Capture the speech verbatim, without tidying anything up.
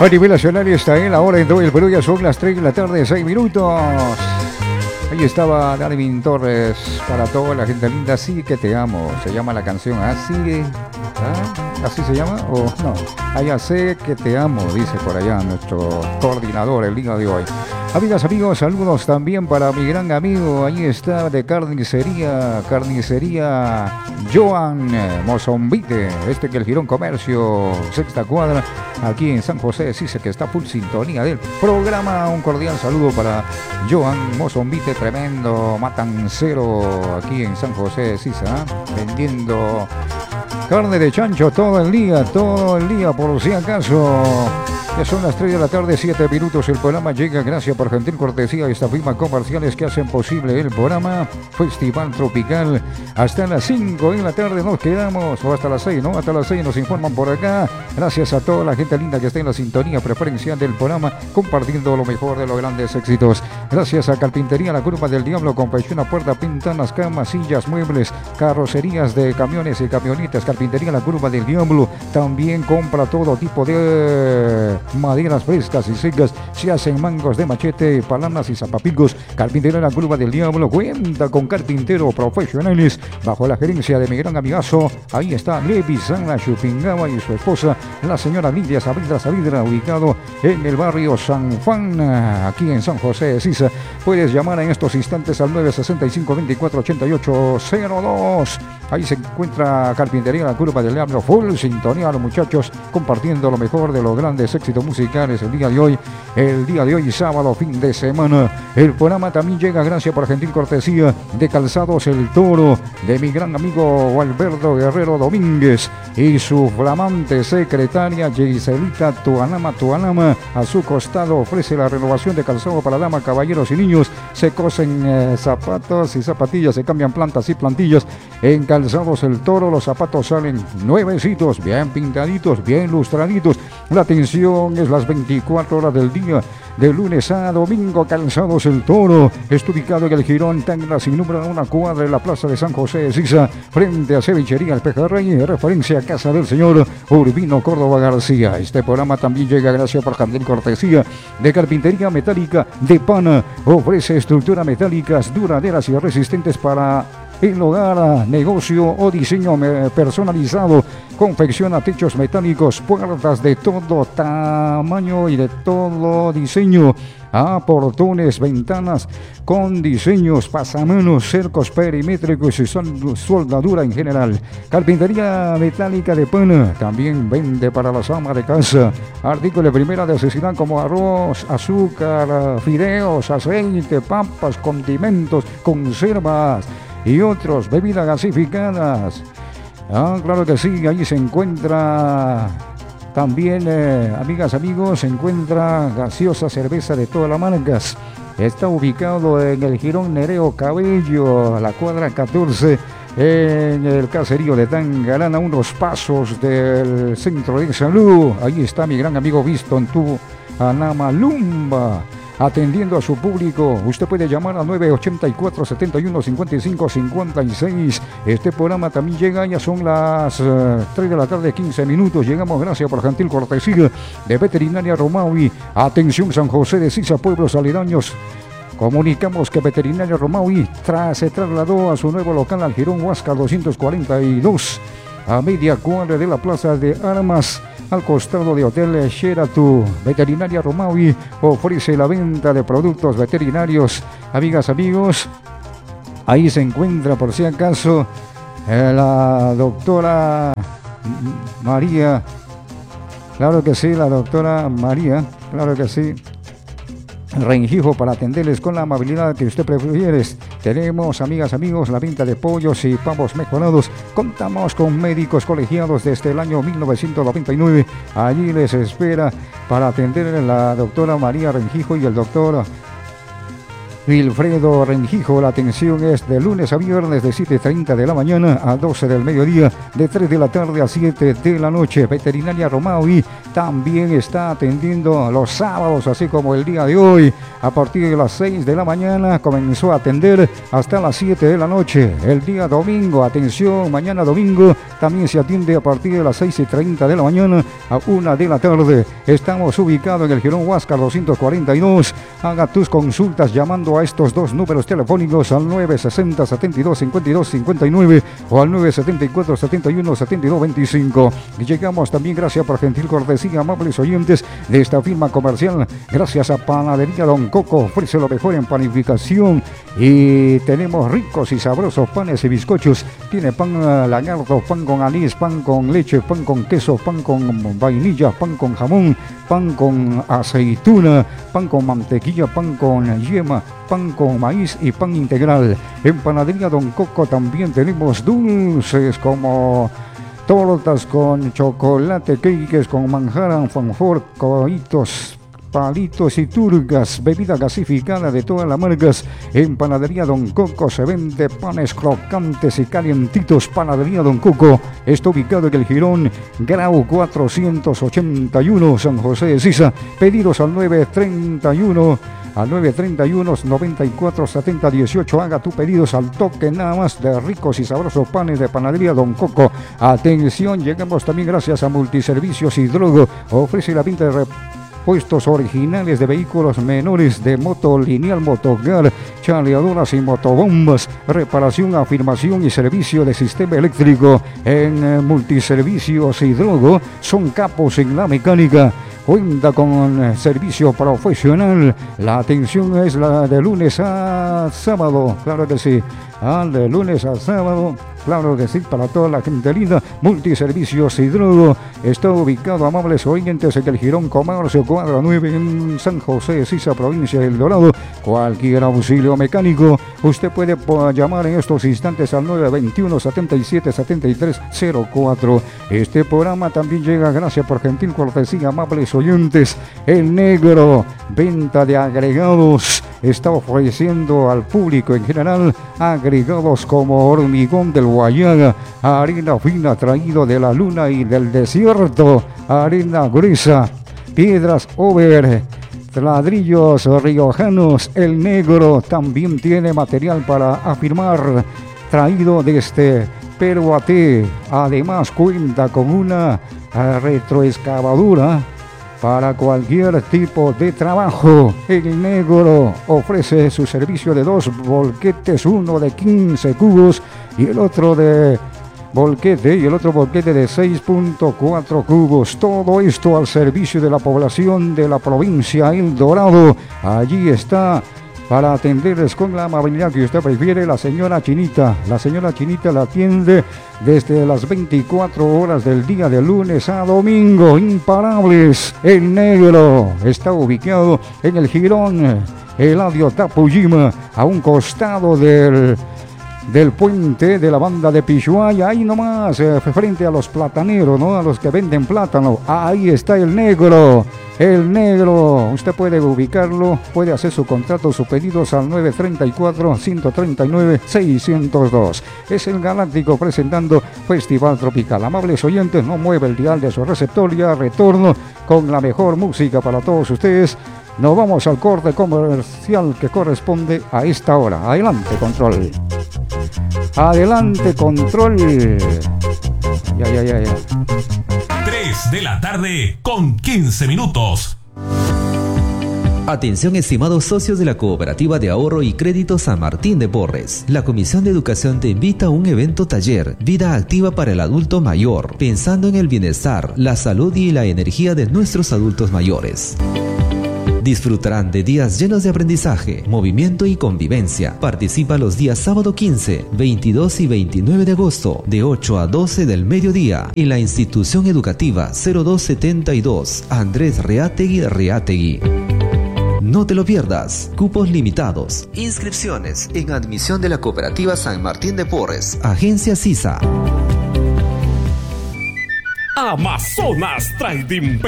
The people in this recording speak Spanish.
A nivel nacional está en la hora en todo el Perú, ya son las tres de la tarde, seis minutos. Ahí estaba Darwin Torres para toda la gente linda. Así que te amo, se llama la canción. Así, ¿ah? ¿Así se llama? ¿O no? Allá sé que te amo, dice por allá nuestro coordinador el día de hoy. Amigas, amigos, saludos también para mi gran amigo. Ahí está de carnicería, carnicería Joan Mozombite. Este que el Girón Comercio, sexta cuadra, aquí en San José de Sisa, que está full sintonía del programa. Un cordial saludo para Joan Mozombite, tremendo matancero aquí en San José de Sisa, ¿eh? Vendiendo carne de chancho todo el día, todo el día, por si acaso. Ya son las tres de la tarde, siete minutos. El programa llega gracias por gentil cortesía de esta firma comerciales que hacen posible el programa Festival Tropical. Hasta las cinco de la tarde nos quedamos, o hasta las seis, ¿no? Hasta las seis nos informan por acá. Gracias a toda la gente linda que está en la sintonía preferencial del programa, compartiendo lo mejor de los grandes éxitos. Gracias a Carpintería La Curva del Diablo, confecciona puerta, pintanas, camas, sillas, muebles, carrocerías de camiones y camionetas. Carpintería La Curva del Diablo también compra todo tipo de maderas frescas y secas, se hacen mangos de machete, palanas y zapapicos. Carpintería La Curva del Diablo cuenta con carpinteros profesionales bajo la gerencia de mi gran amigazo. Ahí está Levi Sana Chupingaba y su esposa, la señora Lidia Saavedra Saavedra, ubicado en el barrio San Juan, aquí en San José de Sisa. Puedes llamar en estos instantes al nueve seis cinco, veinticuatro ochenta y ocho cero dos. Ahí se encuentra Carpintería La Curva del Diablo, full sintonía a los muchachos, compartiendo lo mejor de los grandes éxitos musicales el día de hoy, el día de hoy sábado, fin de semana. El programa también llega gracias por gentil cortesía de Calzados El Toro, de mi gran amigo Alberto Guerrero Domínguez y su flamante secretaria Giselita Tuanama Tuanama. A su costado ofrece la renovación de calzado para damas, caballeros y niños. Se cosen eh, zapatos y zapatillas, se cambian plantas y plantillas. En Calzados El Toro los zapatos salen nuevecitos, bien pintaditos, bien lustraditos. La atención es las veinticuatro horas del día, de lunes a domingo. Calzados El Toro está ubicado en el Girón Tangla, sin número, una cuadra en la plaza de San José de Sisa, frente a Cevichería El Pejerrey, referencia a casa del señor Urbino Córdoba García. Este programa también llega gracias por gentil cortesía de Carpintería Metálica de Pana. Ofrece estructuras metálicas duraderas y resistentes para el hogar, negocio o diseño personalizado. Confecciona techos metálicos, puertas de todo tamaño y de todo diseño, a portones, ventanas con diseños, pasamanos, cercos perimétricos y soldadura en general. Carpintería Metálica de Pana también vende para las amas de casa artículos de primera necesidad como arroz, azúcar, fideos, aceite, papas, condimentos, conservas y otros, bebidas gasificadas. Ah, claro que sí, ahí se encuentra también, eh, amigas, amigos, se encuentra gaseosa cerveza de todas las marcas. Está ubicado en el Girón Nereo Cabello, a la cuadra catorce, en el caserío de Tangarana, unos pasos del centro de salud. Ahí está mi gran amigo Viston Tu Anamalumba, atendiendo a su público. Usted puede llamar al nueve ochenta y cuatro, setenta y uno, cincuenta y cinco, cincuenta y seis. Este programa también llega, ya son las uh, tres de la tarde, quince minutos. Llegamos gracias por gentil cortesía de Veterinaria Romaui. Atención San José de Sisa, pueblos aledaños. Comunicamos que Veterinaria Romaui tra se trasladó a su nuevo local al Girón Huáscar doscientos cuarenta y dos, a media cuadra de la Plaza de Armas, al costado de Hotel Sheraton. Veterinaria Romaui ofrece la venta de productos veterinarios. Amigas, amigos, ahí se encuentra, por si acaso, eh, la doctora María. Claro que sí, la doctora María, claro que sí. Rengijo, para atenderles con la amabilidad que usted prefiere. Tenemos, amigas, amigos, la venta de pollos y pavos mejorados. Contamos con médicos colegiados desde el año mil novecientos noventa y nueve. Allí les espera para atender la doctora María Rengijo y el doctor Wilfredo Rengijo. La atención es de lunes a viernes de siete y treinta de la mañana a doce del mediodía, de tres de la tarde a siete de la noche. Veterinaria Romaui también está atendiendo los sábados, así como el día de hoy. A partir de las seis de la mañana comenzó a atender hasta las siete de la noche. El día domingo, atención, mañana domingo también se atiende a partir de las seis y treinta de la mañana a una de la tarde. Estamos ubicados en el Girón Huáscar doscientos cuarenta y dos. Haga tus consultas llamando a estos dos números telefónicos al nueve sesenta, setenta y dos, cincuenta y dos, cincuenta y nueve o al nueve setenta y cuatro, setenta y uno, setenta y dos, veinticinco. Y llegamos también gracias por gentil cortesía, amables oyentes de esta firma comercial. Gracias a Panadería Don Coco, ofrece lo mejor en panificación y tenemos ricos y sabrosos panes y bizcochos. Tiene pan uh, lagarto, pan con anís, pan con leche, pan con queso, pan con vainilla, pan con jamón, pan con aceituna, pan con mantequilla, pan con yema, pan con maíz y pan integral. En Panadería Don Coco también tenemos dulces como tortas con chocolate, cakes con manjar, alfajor, coitos, palitos y turgas, bebida gasificada de todas las marcas. En Panadería Don Coco se vende panes crocantes y calientitos. Panadería Don Coco está ubicado en el Girón Grau cuatrocientos ochenta y uno, San José de Sisa. Pedidos al nueve treinta y uno al nueve treinta y uno, noventa y cuatro, setenta, dieciocho. Haga tu pedidos al toque nada más de ricos y sabrosos panes de Panadería Don Coco. Atención, llegamos también gracias a Multiservicios Hidrogo. Ofrece la pinta de repuestos originales de vehículos menores, de moto lineal, motogar, chaleadoras y motobombas, reparación, afirmación y servicio de sistema eléctrico. En eh, Multiservicios Hidrogo son capos en la mecánica. Cuenta con eh, servicio profesional. La atención es la de lunes a sábado, claro que sí. Ah, de lunes a sábado, claro que sí, para toda la gente linda. Multiservicios Hidrogo está ubicado, amables oyentes, en el Girón Comercio cuadra nueve en San José de Sisa, provincia del Dorado. Cualquier auxilio mecánico, usted puede llamar en estos instantes al nueve veintiuno, setenta y siete, setenta y tres cero cuatro. Este programa también llega gracias por gentil cortesía, amables oyentes. El Negro, venta de agregados, está ofreciendo al público en general agregados como hormigón del Guayaga, harina fina traído de la luna y del desierto, harina gruesa, piedras over, ladrillos riojanos. El Negro también tiene material para afirmar traído desde Peruate. Además cuenta con una retroexcavadora para cualquier tipo de trabajo. El Negro ofrece su servicio de dos volquetes, uno de quince cubos y el otro de volquete y el otro volquete de seis punto cuatro cubos. Todo esto al servicio de la población de la provincia El Dorado. Allí está para atenderles con la amabilidad que usted prefiere la señora Chinita. La señora Chinita la atiende desde las veinticuatro horas del día, de lunes a domingo, imparables. El Negro está ubicado en el Girón Eladio Tapujima, a un costado del del puente de la banda de Pichuaya, ahí nomás, eh, frente a los plataneros, ¿no? A los que venden plátano. Ahí está El Negro. El Negro, usted puede ubicarlo, puede hacer su contrato, sus pedidos al nueve treinta y cuatro, ciento treinta y nueve, seiscientos dos. Es el Galáctico presentando Festival Tropical. Amables oyentes, no mueve el dial de su receptor, ya retorno con la mejor música para todos ustedes. Nos vamos al corte comercial que corresponde a esta hora. Adelante, control. Adelante, control. Ya, ya, ya, ya. tres de la tarde con quince minutos. Atención, estimados socios de la Cooperativa de Ahorro y Crédito San Martín de Porres. La Comisión de Educación te invita a un evento taller, Vida Activa para el Adulto Mayor, pensando en el bienestar, la salud y la energía de nuestros adultos mayores. Disfrutarán de días llenos de aprendizaje, movimiento y convivencia. Participa los días sábado quince, veintidós y veintinueve de agosto, de ocho a doce del mediodía, en la institución educativa cero dos setenta y dos, Andrés Reategui Reategui. No te lo pierdas. Cupos limitados. Inscripciones en admisión de la Cooperativa San Martín de Porres. Agencia Sisa. Amazonas Trading